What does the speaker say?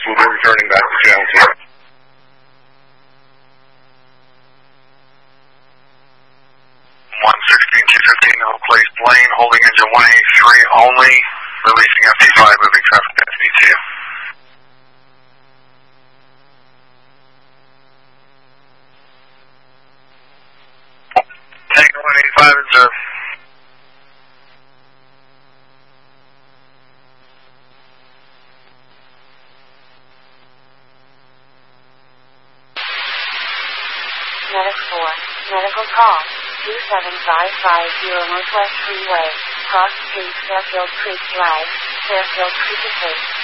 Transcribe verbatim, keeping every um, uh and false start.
We'll be returning back to channel two. one sixteen two fifteen, Oak Place Lane, holding engine one eighty-three only, releasing F T five, moving traffic to S B two. Tango one eighty-five, observe. Medic four, medical call, two seven five five zero Northwest Freeway, Cross Street, Fairfield Creek Drive, Fairfield Creek Estates.